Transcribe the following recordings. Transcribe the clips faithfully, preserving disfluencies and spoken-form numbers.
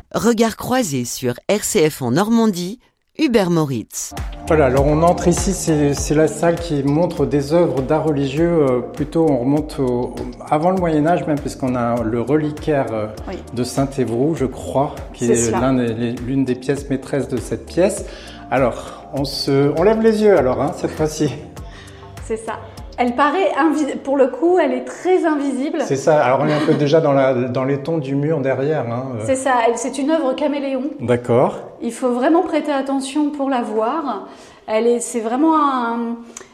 Regard croisé sur R C F en Normandie, Hubert Moritz. Voilà, alors on entre ici, c'est, c'est la salle qui montre des œuvres d'art religieux, euh, plutôt on remonte au, avant le Moyen-Âge même, puisqu'on a le reliquaire euh, oui. de Saint-Évroult, je crois, qui c'est est l'un des, l'une des pièces maîtresses de cette pièce. Alors, on, se, on lève les yeux alors, hein, cette fois-ci. C'est ça. Elle paraît invisible, pour le coup, elle est très invisible. C'est ça, alors on est un peu déjà dans, la, dans les tons du mur derrière. Hein. C'est ça, c'est une œuvre caméléon. D'accord. Il faut vraiment prêter attention pour la voir. Elle est, c'est vraiment un,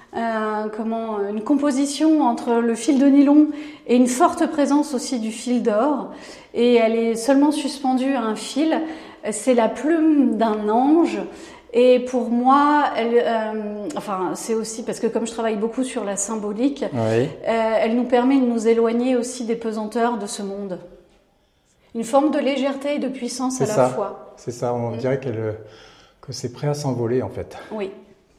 un, comment, une composition entre le fil de nylon et une forte présence aussi du fil d'or. Et elle est seulement suspendue à un fil. C'est la plume d'un ange. Et pour moi, elle, euh, enfin, c'est aussi parce que comme je travaille beaucoup sur la symbolique, oui. euh, elle nous permet de nous éloigner aussi des pesanteurs de ce monde. Une forme de légèreté et de puissance c'est à ça. la fois. C'est ça, on mmh. dirait qu'elle, que c'est prêt à s'envoler en fait. Oui.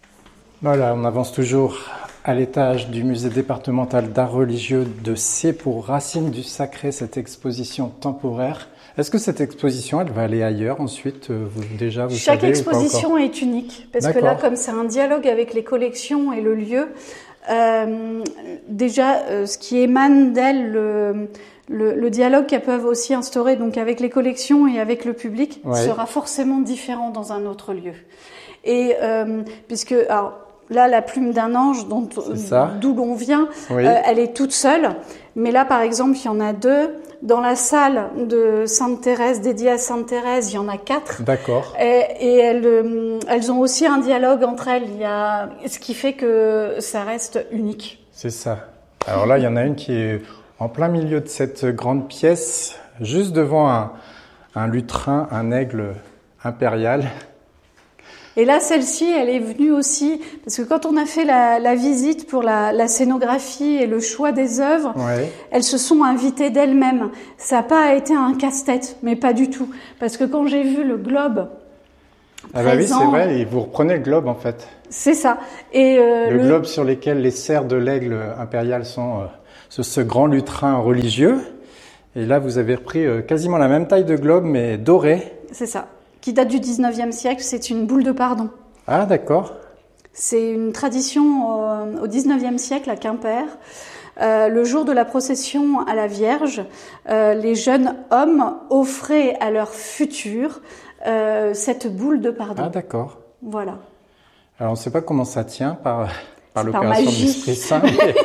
Voilà, on avance toujours à l'étage du musée départemental d'art religieux de Sées pour Racines du Sacré, cette exposition temporaire. Est-ce que cette exposition, elle va aller ailleurs ensuite vous, déjà, vous Chaque savez, exposition est unique, parce D'accord. que là, comme c'est un dialogue avec les collections et le lieu, euh, déjà, euh, ce qui émane d'elle, le, le, le dialogue qu'elles peuvent aussi instaurer donc avec les collections et avec le public, ouais. sera forcément différent dans un autre lieu. Et euh, puisque, alors, là, la plume d'un ange, dont, d'où l'on vient, oui. euh, elle est toute seule. Mais là, par exemple, il y en a deux. Dans la salle de Sainte-Thérèse, dédiée à Sainte-Thérèse, il y en a quatre. D'accord. Et, et elles, elles ont aussi un dialogue entre elles. Il y a, ce qui fait que ça reste unique. C'est ça. Alors là, il y en a une qui est en plein milieu de cette grande pièce, juste devant un, un lutrin, un aigle impérial. Et là, celle-ci, elle est venue aussi, parce que quand on a fait la, la visite pour la, la scénographie et le choix des œuvres, ouais. elles se sont invitées d'elles-mêmes. Ça n'a pas été un casse-tête, mais pas du tout. Parce que quand j'ai vu le globe ah bah présent, oui, c'est vrai, et vous reprenez le globe en fait. C'est ça. Et euh, le, le globe sur lequel les serres de l'aigle impérial sont euh, ce, ce grand lutrin religieux. Et là, vous avez repris euh, quasiment la même taille de globe, mais doré. C'est ça. Qui date du dix-neuvième siècle, c'est une boule de pardon. Ah, d'accord. C'est une tradition euh, au dix-neuvième siècle à Quimper. Euh, le jour de la procession à la Vierge, euh, les jeunes hommes offraient à leur futur euh, cette boule de pardon. Ah, d'accord. Voilà. Alors, on ne sait pas comment ça tient par, par c'est l'opération par de l'Esprit Saint.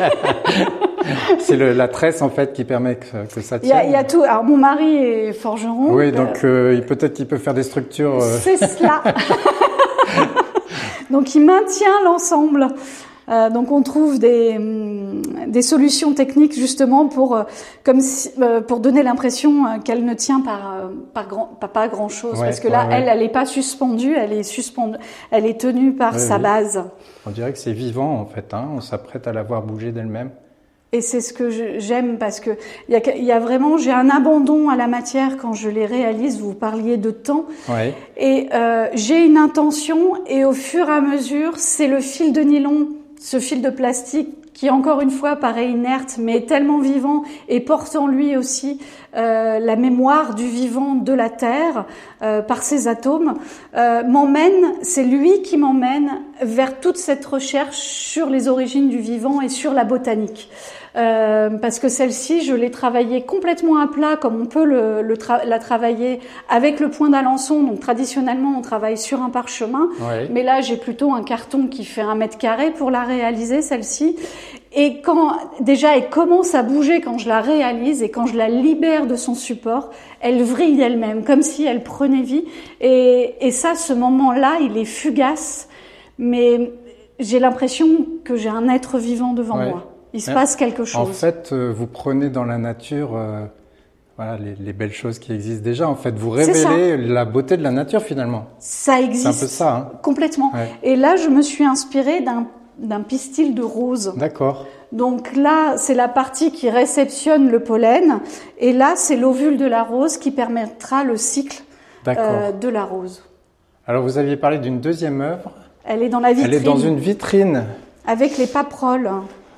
C'est le, la tresse en fait qui permet que, que ça tienne. Il y a, il y a tout. Alors mon mari est forgeron. Oui, donc euh, peut-être qu'il peut faire des structures. Euh... C'est cela. Donc il maintient l'ensemble. Euh, donc on trouve des des solutions techniques justement pour euh, comme si, euh, pour donner l'impression euh, qu'elle ne tient par euh, par grand pas, pas grand chose ouais, parce que là ouais, elle ouais. elle est pas suspendue, elle est suspendue, elle est tenue par ouais, sa oui. base. On dirait que c'est vivant en fait. Hein, on s'apprête à la voir bouger d'elle-même. Et c'est ce que je, j'aime parce que il y a, il y a vraiment, j'ai un abandon à la matière quand je les réalise. Vous parliez de temps. Ouais. Et euh, j'ai une intention et au fur et à mesure, c'est le fil de nylon, ce fil de plastique qui encore une fois paraît inerte mais est tellement vivant et porte en lui aussi euh, la mémoire du vivant de la Terre euh, par ses atomes, euh, m'emmène, c'est lui qui m'emmène vers toute cette recherche sur les origines du vivant et sur la botanique. Euh, parce que celle-ci, je l'ai travaillée complètement à plat, comme on peut le, le tra- la travailler avec le point d'Alençon. Donc traditionnellement, on travaille sur un parchemin, ouais. mais là, j'ai plutôt un carton qui fait un mètre carré pour la réaliser, celle-ci. Et quand déjà elle commence à bouger, quand je la réalise et quand je la libère de son support, elle vrille d'elle-même, comme si elle prenait vie. Et, et ça, ce moment-là, il est fugace, mais j'ai l'impression que j'ai un être vivant devant ouais. moi. Il se passe quelque chose. En fait, euh, vous prenez dans la nature euh, voilà, les, les belles choses qui existent déjà. En fait, vous révélez la beauté de la nature finalement. Ça existe. C'est un peu ça. Hein. Complètement. Ouais. Et là, je me suis inspirée d'un, d'un pistil de rose. D'accord. Donc là, c'est la partie qui réceptionne le pollen. Et là, c'est l'ovule de la rose qui permettra le cycle euh, de la rose. Alors, vous aviez parlé d'une deuxième œuvre. Elle est dans la vitrine. Elle est dans une vitrine. Avec les paperoles.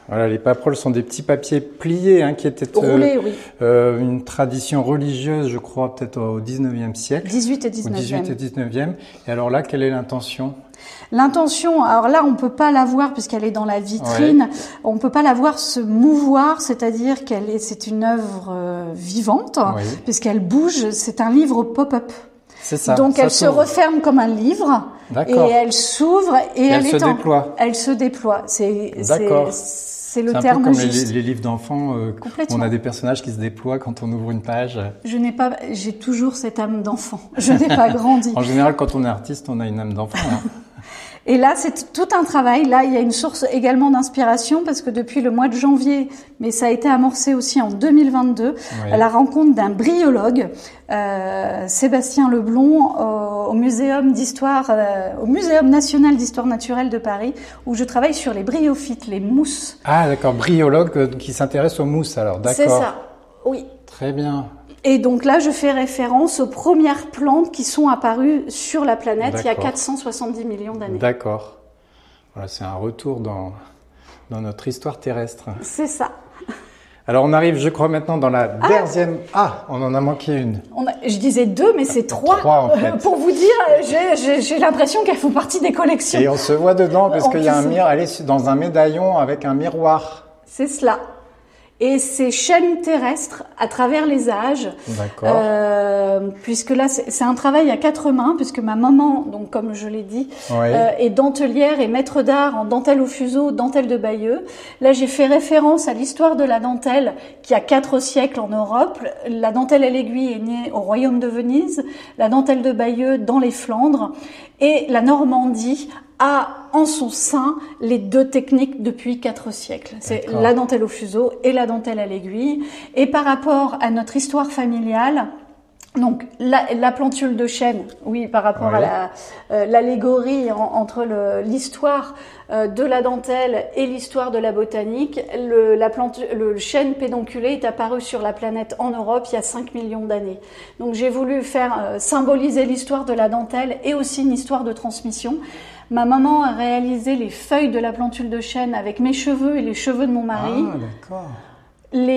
Voilà, les paperoles sont des petits papiers pliés hein, qui étaient euh, roulés, oui. euh, une tradition religieuse, je crois, peut-être au dix-neuvième siècle. dix-huit et dix-neuvième. dix-huit et dix-neuvième. Et alors là, quelle est l'intention ? L'intention, alors là, on peut pas la voir puisqu'elle est dans la vitrine. Ouais. On peut pas la voir se mouvoir, c'est-à-dire qu'elle est, c'est une œuvre euh, vivante, oui. puisqu'elle bouge. C'est un livre pop-up. C'est ça. Donc ça elle s'ouvre. se referme comme un livre. D'accord. Et elle s'ouvre et, et elle, elle se est en... déploie. Elle se déploie. C'est, D'accord. C'est le c'est un terme peu comme juste. Les, les livres d'enfants, euh, on a des personnages qui se déploient quand on ouvre une page. Je n'ai pas, j'ai toujours cette âme d'enfant. Je n'ai pas grandi. En général, quand on est artiste, on a une âme d'enfant. Hein. Et là, c'est tout un travail. Là, il y a une source également d'inspiration parce que depuis le mois de janvier, mais ça a été amorcé aussi en deux mille vingt-deux, oui. à la rencontre d'un bryologue, euh, Sébastien Leblond, au, au Muséum d'histoire, euh, au Muséum national d'histoire naturelle de Paris, où je travaille sur les bryophytes, les mousses. Ah, d'accord, bryologue qui s'intéresse aux mousses, alors, d'accord. C'est ça, oui. Très bien. Et donc là, je fais référence aux premières plantes qui sont apparues sur la planète D'accord. il y a quatre cent soixante-dix millions d'années. D'accord. Voilà, c'est un retour dans, dans notre histoire terrestre. C'est ça. Alors on arrive, je crois, maintenant dans la ah. deuxième... Ah, on en a manqué une. On a... Je disais deux, mais c'est trois. Trois, en fait. Pour vous dire, j'ai, j'ai, j'ai l'impression qu'elles font partie des collections. Et on se voit dedans, parce qu'il y a un miroir, elle est dans un médaillon avec un miroir. C'est cela. Et ces chaînes terrestres à travers les âges. D'accord. Euh, puisque là, c'est, c'est un travail à quatre mains, puisque ma maman, donc comme je l'ai dit, oui. euh, est dentelière et maître d'art en dentelle au fuseau, dentelle de Bayeux. Là, j'ai fait référence à l'histoire de la dentelle qui a quatre siècles en Europe. La dentelle à l'aiguille est née au royaume de Venise, la dentelle de Bayeux dans les Flandres, et la Normandie a en son sein les deux techniques depuis quatre siècles. C'est D'accord. la dentelle au fuseau et la dentelle à l'aiguille. Et par rapport à notre histoire familiale, donc la, la plantule de chêne, oui, par rapport oui. à la, euh, l'allégorie en, entre le, l'histoire euh, de la dentelle et l'histoire de la botanique, le, la plante, le chêne pédonculé est apparu sur la planète en Europe il y a cinq millions d'années. Donc j'ai voulu faire euh, symboliser l'histoire de la dentelle et aussi une histoire de transmission. Ma maman a réalisé les feuilles de la plantule de chêne avec mes cheveux et les cheveux de mon mari. Ah, d'accord. Les